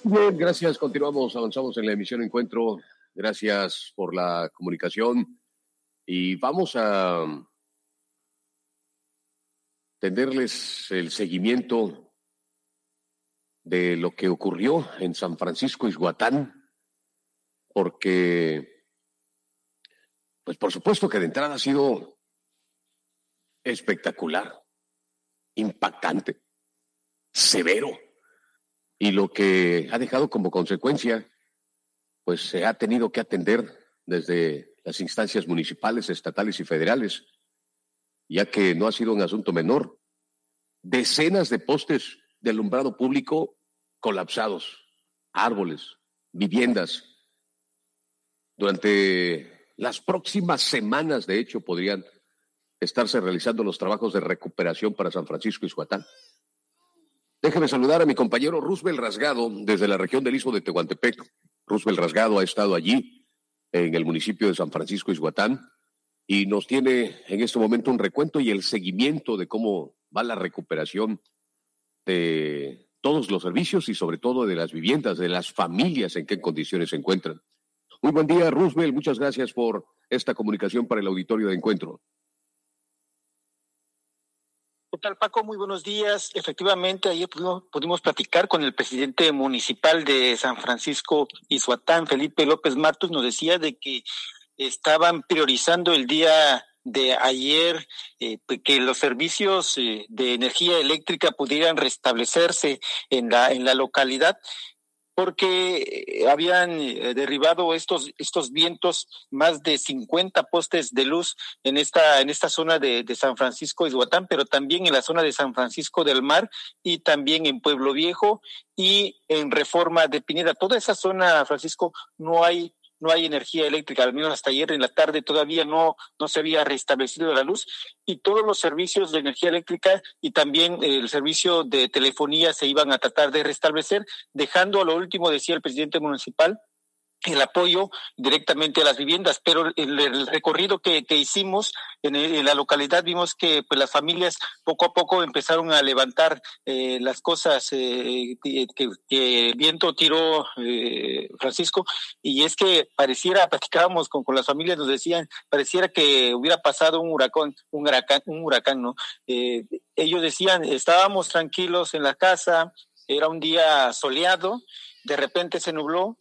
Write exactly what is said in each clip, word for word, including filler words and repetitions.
Bien, gracias. Continuamos, avanzamos en la emisión Encuentro. Gracias por la comunicación y vamos a tenderles el seguimiento de lo que ocurrió en San Francisco Ixhuatán, porque, pues por supuesto que de entrada ha sido espectacular, impactante, severo, y lo que ha dejado como consecuencia, pues se ha tenido que atender desde las instancias municipales, estatales y federales, ya que no ha sido un asunto menor. Decenas de postes de alumbrado público colapsados, árboles, viviendas. Durante las próximas semanas, de hecho, podrían estarse realizando los trabajos de recuperación para San Francisco Ixhuatán. Déjeme saludar a mi compañero Roosevelt Rasgado desde la región del Istmo de Tehuantepec. Roosevelt Rasgado ha estado allí en el municipio de San Francisco Ixhuatán y nos tiene en este momento un recuento y el seguimiento de cómo va la recuperación de todos los servicios y sobre todo de las viviendas, de las familias en qué condiciones se encuentran. Muy buen día, Roosevelt. Muchas gracias por esta comunicación para el auditorio de Encuentro. ¿Qué tal, Paco? Muy buenos días. Efectivamente, ayer pudimos, pudimos platicar con el presidente municipal de San Francisco Ixhuatán, Felipe López Matus. Nos decía de que estaban priorizando el día de ayer eh, que los servicios eh, de energía eléctrica pudieran restablecerse en la en la localidad, porque habían derribado estos estos vientos más de cincuenta postes de luz en esta en esta zona de, de San Francisco Ixhuatán, pero también en la zona de San Francisco del Mar y también en Pueblo Viejo y en Reforma de Pineda. Toda esa zona, Francisco, no hay no hay energía eléctrica, al menos hasta ayer en la tarde todavía no no se había restablecido la luz, y todos los servicios de energía eléctrica y también el servicio de telefonía se iban a tratar de restablecer, dejando a lo último, decía el presidente municipal, el apoyo directamente a las viviendas. Pero el, el recorrido que, que hicimos en, el, en la localidad vimos que pues las familias poco a poco empezaron a levantar eh, las cosas eh, que, que el viento tiró, eh, Francisco, y es que pareciera, platicábamos con, con las familias, nos decían, pareciera que hubiera pasado un huracán, un huracán, un huracán, ¿no? Eh, ellos decían, estábamos tranquilos en la casa, era un día soleado, de repente se nubló,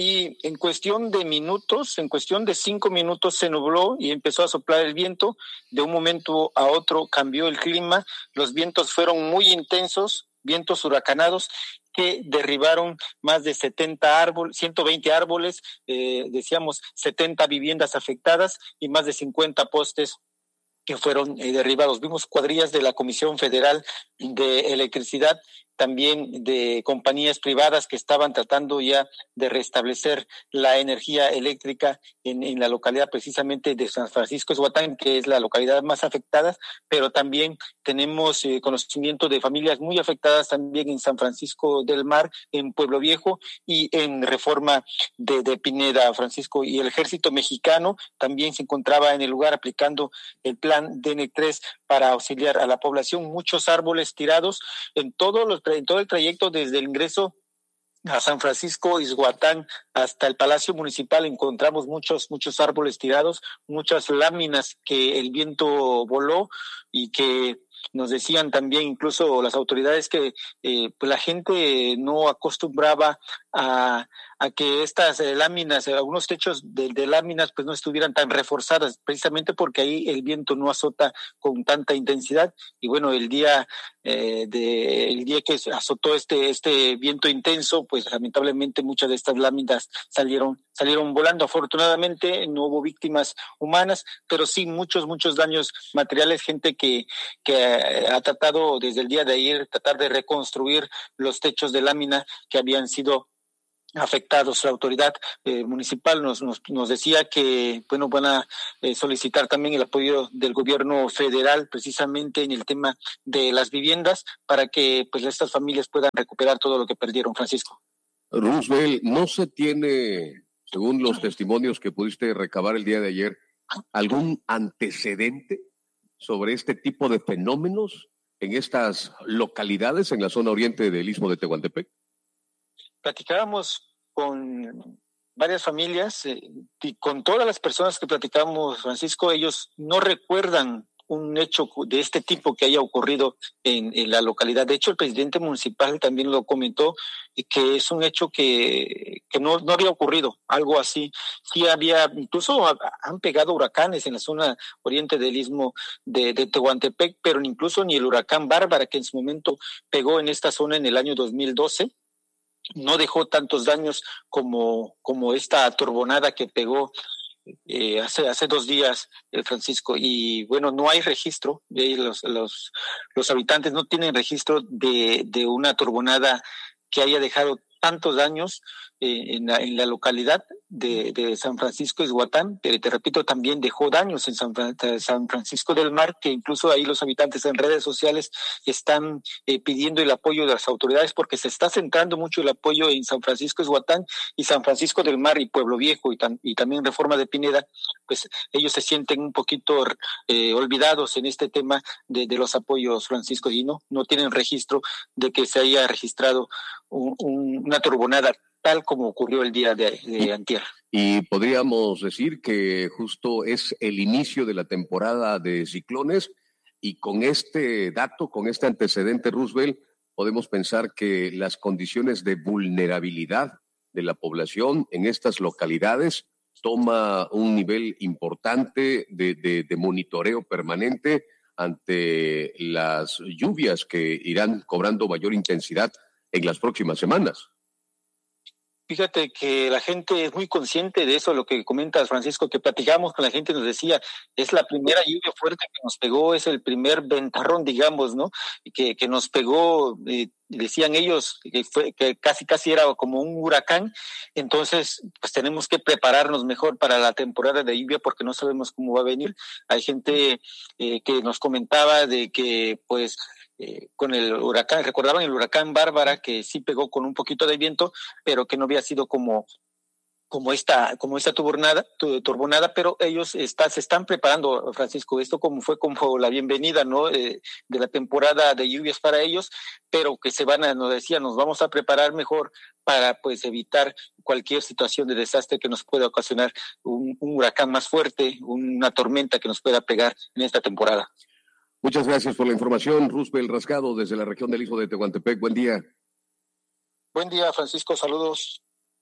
y en cuestión de minutos, en cuestión de cinco minutos se nubló y empezó a soplar el viento. De un momento a otro cambió el clima, los vientos fueron muy intensos, vientos huracanados que derribaron más de setenta árboles, ciento veinte árboles, eh, decíamos setenta viviendas afectadas y más de cincuenta postes que fueron eh, derribados. Vimos cuadrillas de la Comisión Federal de Electricidad, también de compañías privadas que estaban tratando ya de restablecer la energía eléctrica en, en la localidad precisamente de San Francisco Ixhuatán, que es la localidad más afectada, pero también tenemos eh, conocimiento de familias muy afectadas también en San Francisco del Mar, en Pueblo Viejo y en Reforma de, de Pineda, Francisco. Y el ejército mexicano también se encontraba en el lugar aplicando el plan D N tres para auxiliar a la población. Muchos árboles tirados en todos los en todo el trayecto desde el ingreso a San Francisco Ixhuatán hasta el Palacio Municipal. Encontramos muchos muchos árboles tirados, muchas láminas que el viento voló y que nos decían también incluso las autoridades que eh, pues la gente no acostumbraba a, a que estas eh, láminas, algunos techos de, de láminas pues no estuvieran tan reforzadas, precisamente porque ahí el viento no azota con tanta intensidad. Y bueno, el día eh, de el día que azotó este este viento intenso, pues lamentablemente muchas de estas láminas salieron salieron volando. Afortunadamente no hubo víctimas humanas, pero sí muchos muchos daños materiales, gente que que ha tratado desde el día de ayer tratar de reconstruir los techos de lámina que habían sido afectados. La autoridad eh, municipal nos, nos nos decía que bueno van a eh, solicitar también el apoyo del gobierno federal precisamente en el tema de las viviendas para que pues estas familias puedan recuperar todo lo que perdieron, Francisco. Roosevelt, ¿no se tiene, según los testimonios que pudiste recabar el día de ayer, algún antecedente sobre este tipo de fenómenos en estas localidades en la zona oriente del Istmo de Tehuantepec? platicábamos con varias familias eh, y con todas las personas que platicamos, Francisco, ellos no recuerdan un hecho de este tipo que haya ocurrido en, en la localidad. De hecho, el presidente municipal también lo comentó, que es un hecho que, que no, no había ocurrido, algo así. Sí había, incluso han pegado huracanes en la zona oriente del istmo de, de Tehuantepec, pero incluso ni el huracán Bárbara, que en su momento pegó en esta zona en el año dos mil doce, no dejó tantos daños como, como esta turbonada que pegó Eh, hace hace dos días, eh, Francisco, y bueno, no hay registro, eh, los, los, los habitantes no tienen registro de, de una turbonada que haya dejado tantos daños eh, en, la, en la localidad de, de San Francisco Ixhuatán, pero te repito, también dejó daños en San, San Francisco del Mar, que incluso ahí los habitantes en redes sociales están eh, pidiendo el apoyo de las autoridades, porque se está centrando mucho el apoyo en San Francisco Ixhuatán y San Francisco del Mar y Pueblo Viejo y, tam, y también Reforma de Pineda, pues ellos se sienten un poquito eh, olvidados en este tema de, de los apoyos, Francisco, y no, no tienen registro de que se haya registrado un, un, una turbonada tal como ocurrió el día de, de antier. Y podríamos decir que justo es el inicio de la temporada de ciclones, y con este dato, con este antecedente, Roosevelt, podemos pensar que las condiciones de vulnerabilidad de la población en estas localidades toma un nivel importante de, de, de monitoreo permanente ante las lluvias que irán cobrando mayor intensidad en las próximas semanas. Fíjate que la gente es muy consciente de eso, lo que comentas, Francisco, que platicamos con la gente, nos decía, es la primera lluvia fuerte que nos pegó, es el primer ventarrón, digamos, ¿no? Que, que nos pegó, eh, decían ellos, que, fue, que casi casi era como un huracán. Entonces, pues tenemos que prepararnos mejor para la temporada de lluvia porque no sabemos cómo va a venir. Hay gente eh, que nos comentaba de que, pues, Eh, con el huracán, recordaban el huracán Bárbara, que sí pegó con un poquito de viento, pero que no había sido como como esta como esta turbonada, turbonada, pero ellos está, se están preparando, Francisco, esto como fue como la bienvenida, ¿no? Eh, de la temporada de lluvias para ellos, pero que se van a, nos decía, nos vamos a preparar mejor para pues evitar cualquier situación de desastre que nos pueda ocasionar un, un huracán más fuerte, una tormenta que nos pueda pegar en esta temporada. Muchas gracias por la información, Roosevelt Rasgado, desde la región del Istmo de Tehuantepec. Buen día. Buen día, Francisco, saludos.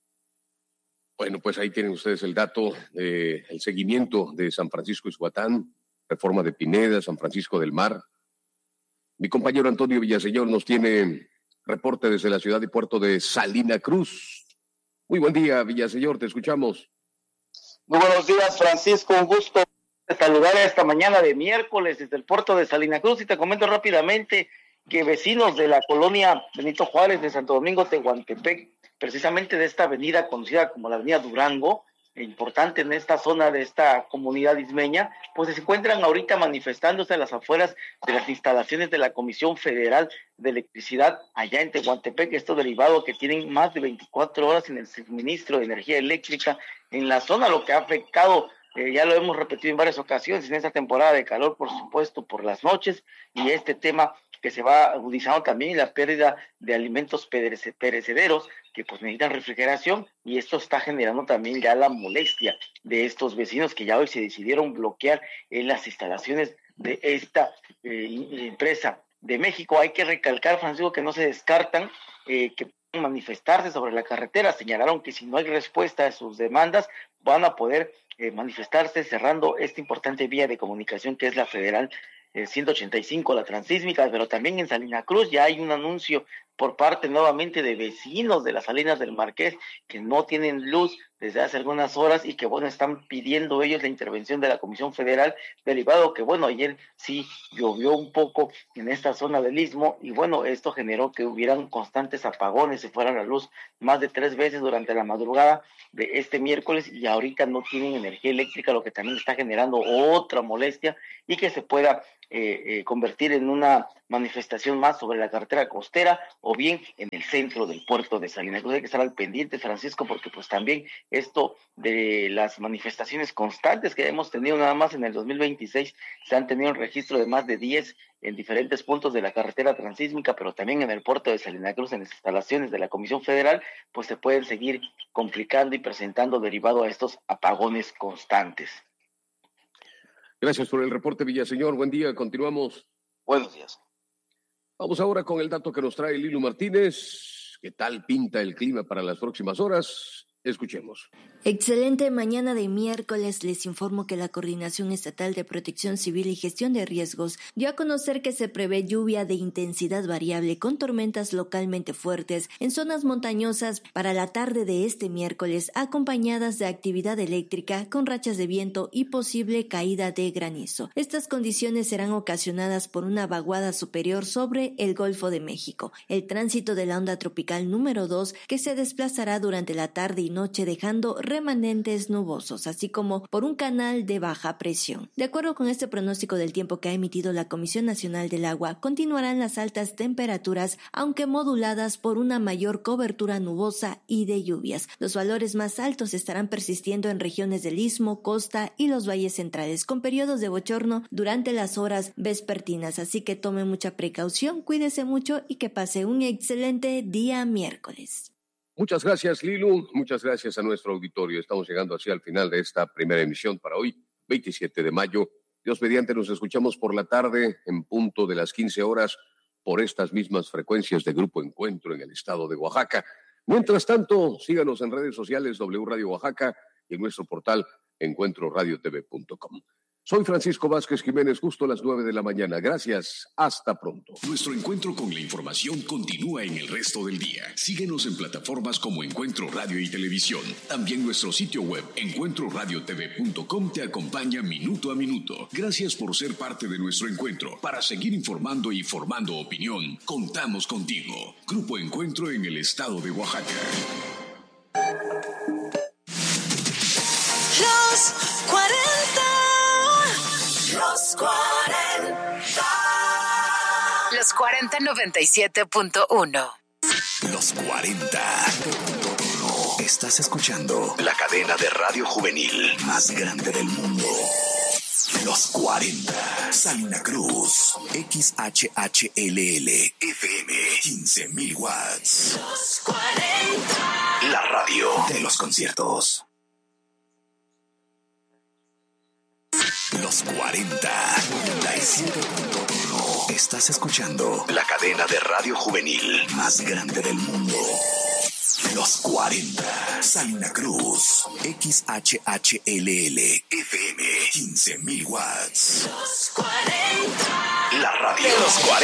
Bueno, pues ahí tienen ustedes el dato, eh, el seguimiento de San Francisco Ixhuatán, Reforma de Pineda, San Francisco del Mar. Mi compañero Antonio Villaseñor nos tiene reporte desde la ciudad y puerto de Salina Cruz. Muy buen día, Villaseñor, te escuchamos. Muy buenos días, Francisco, un gusto saludar esta mañana de miércoles desde el puerto de Salina Cruz, y te comento rápidamente que vecinos de la colonia Benito Juárez de Santo Domingo, Tehuantepec, precisamente de esta avenida conocida como la avenida Durango, importante en esta zona de esta comunidad ismeña, pues se encuentran ahorita manifestándose a las afueras de las instalaciones de la Comisión Federal de Electricidad allá en Tehuantepec, esto derivado que tienen más de veinticuatro horas en el suministro de energía eléctrica en la zona, lo que ha afectado, Eh, ya lo hemos repetido en varias ocasiones, en esta temporada de calor, por supuesto, por las noches, y este tema que se va agudizando también, la pérdida de alimentos perecederos que pues necesitan refrigeración, y esto está generando también ya la molestia de estos vecinos que ya hoy se decidieron bloquear en las instalaciones de esta eh, empresa de México. Hay que recalcar, Francisco, que no se descartan eh, que puedan manifestarse sobre la carretera. Señalaron que si no hay respuesta a sus demandas, van a poder Eh, manifestarse cerrando esta importante vía de comunicación que es la Federal eh, ciento ochenta y cinco, la transísmica, pero también en Salina Cruz ya hay un anuncio por parte nuevamente de vecinos de las Salinas del Marqués que no tienen luz desde hace algunas horas y que bueno, están pidiendo ellos la intervención de la Comisión Federal, derivado que bueno, ayer sí llovió un poco en esta zona del Istmo y bueno, esto generó que hubieran constantes apagones, se fuera la luz más de tres veces durante la madrugada de este miércoles, y ahorita no tienen energía eléctrica, lo que también está generando otra molestia y que se pueda eh, eh, convertir en una manifestación más sobre la carretera costera o bien en el centro del puerto de Salina Cruz. Hay que estar al pendiente, Francisco, porque pues también esto de las manifestaciones constantes que hemos tenido nada más en el dos mil veintiséis, se han tenido un registro de más de diez en diferentes puntos de la carretera transísmica, pero también en el puerto de Salina Cruz, en las instalaciones de la Comisión Federal, pues se pueden seguir complicando y presentando derivado a estos apagones constantes. Gracias por el reporte, Villaseñor. Buen día, continuamos. Buenos días. Vamos ahora con el dato que nos trae Lilu Martínez. ¿Qué tal pinta el clima para las próximas horas? Escuchemos. Excelente mañana de miércoles. Les informo que la Coordinación Estatal de Protección Civil y Gestión de Riesgos dio a conocer que se prevé lluvia de intensidad variable con tormentas localmente fuertes en zonas montañosas para la tarde de este miércoles, acompañadas de actividad eléctrica con rachas de viento y posible caída de granizo. Estas condiciones serán ocasionadas por una vaguada superior sobre el Golfo de México, el tránsito de la onda tropical número dos que se desplazará durante la tarde y noche dejando remanentes nubosos, así como por un canal de baja presión. De acuerdo con este pronóstico del tiempo que ha emitido la Comisión Nacional del Agua, continuarán las altas temperaturas, aunque moduladas por una mayor cobertura nubosa y de lluvias. Los valores más altos estarán persistiendo en regiones del Istmo, costa y los valles centrales, con periodos de bochorno durante las horas vespertinas, así que tome mucha precaución, cuídese mucho y que pase un excelente día miércoles. Muchas gracias, Lilu. Muchas gracias a nuestro auditorio. Estamos llegando así al final de esta primera emisión para hoy, veintisiete de mayo. Dios mediante, nos escuchamos por la tarde en punto de las quince horas por estas mismas frecuencias de Grupo Encuentro en el estado de Oaxaca. Mientras tanto, síganos en redes sociales W Radio Oaxaca y en nuestro portal encuentro radio t v punto com. Soy Francisco Vázquez Jiménez, justo a las nueve de la mañana. Gracias, hasta pronto. Nuestro encuentro con la información continúa en el resto del día. Síguenos en plataformas como Encuentro Radio y Televisión. También nuestro sitio web, encuentro radio t v punto com, te acompaña minuto a minuto. Gracias por ser parte de nuestro encuentro. Para seguir informando y formando opinión, contamos contigo. Grupo Encuentro en el estado de Oaxaca. Los cuarenta. Los cuarenta. Los cuarenta noventa y siete punto uno. Los cuarenta. Estás escuchando la cadena de radio juvenil más grande del mundo. Los cuarenta. Salina Cruz. X H H L L F M. quince mil watts. Los cuarenta. La radio de los conciertos. Los cuarenta, noventa y siete punto uno. Estás escuchando la cadena de radio juvenil más grande del mundo. Los cuarenta, Salina Cruz, X H H L L F M, quince mil watts. Los cuarenta. La radio de los cuarenta.